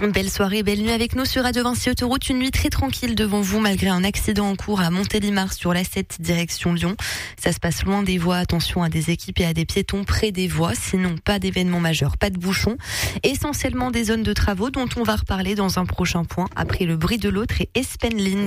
Belle soirée, belle nuit avec nous sur Radio Vinci Autoroute. Une nuit très tranquille devant vous malgré un accident en cours à Montélimar sur l'A7 direction Lyon. Ça se passe loin des voies. Attention à des équipes et à des piétons près des voies. Sinon, pas d'événements majeurs, pas de bouchons. Essentiellement des zones de travaux dont on va reparler dans un prochain point après le bruit de l'autre et Espenline.